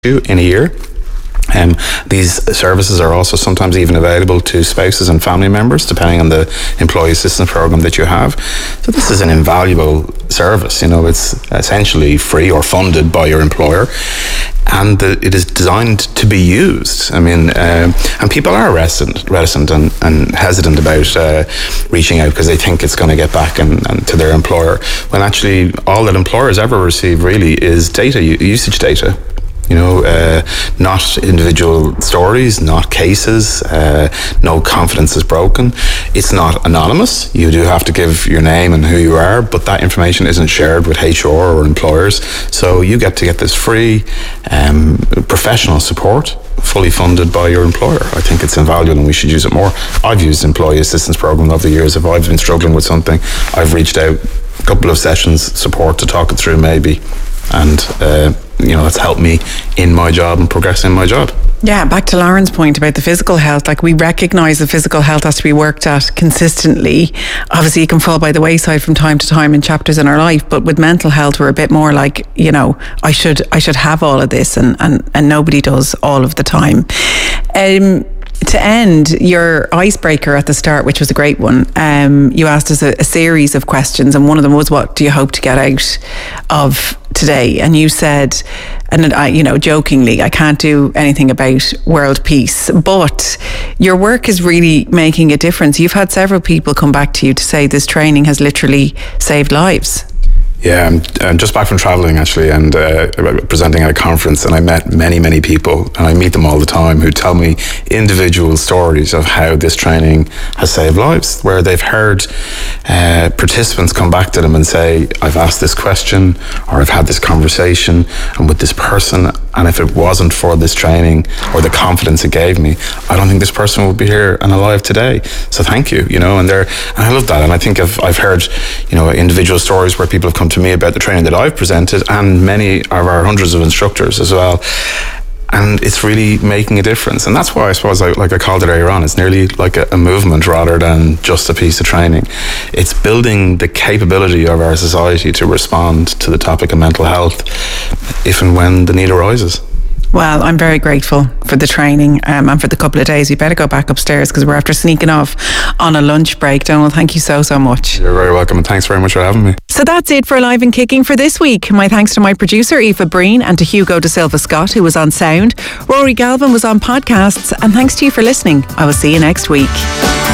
in a year. These services are also sometimes even available to spouses and family members, depending on the employee assistance program that you have. So this is an invaluable service. It's essentially free or funded by your employer, and it is designed to be used. And people are reticent and hesitant about reaching out because they think it's going to get back and to their employer, when actually all that employers ever receive really is data, usage data. Not individual stories, not cases, no confidence is broken. It's not anonymous. You do have to give your name and who you are, but that information isn't shared with HR or employers. So you get this free professional support, fully funded by your employer. I think it's invaluable and we should use it more. I've used employee assistance program over the years. If I've been struggling with something, I've reached out a couple of sessions support to talk it through maybe, and it's helped me in my job and progress in my job. Yeah, back to Lauren's point about the physical health, we recognise that physical health has to be worked at consistently. Obviously, it can fall by the wayside from time to time in chapters in our life, but with mental health, we're a bit more like, I should have all of this, and nobody does all of the time. To end, your icebreaker at the start, which was a great one, you asked us a series of questions, and one of them was, what do you hope to get out of today? And you said, and jokingly, I can't do anything about world peace, but your work is really making a difference. You've had several people come back to you to say this training has literally saved lives. Yeah, I'm just back from traveling actually, and presenting at a conference, and I met many people, and I meet them all the time, who tell me individual stories of how this training has saved lives, where they've heard participants come back to them and say, I've asked this question, or I've had this conversation, and with this person, and if it wasn't for this training or the confidence it gave me, I don't think this person would be here and alive today. So thank you, and I love that. And I think I've heard, individual stories where people have come to me about the training that I've presented, and many of our hundreds of instructors as well. And it's really making a difference. And that's why I suppose, I called it earlier on, it's nearly like a movement rather than just a piece of training. It's building the capability of our society to respond to the topic of mental health if and when the need arises. Well, I'm very grateful for the training and for the couple of days. We better go back upstairs because we're after sneaking off on a lunch break. Donald, thank you so much. You're very welcome, and thanks very much for having me. So that's it for Alive and Kicking for this week. My thanks to my producer, Aoife Breen, and to Hugo De Silva Scott, who was on sound. Rory Galvin was on podcasts, and thanks to you for listening. I will see you next week.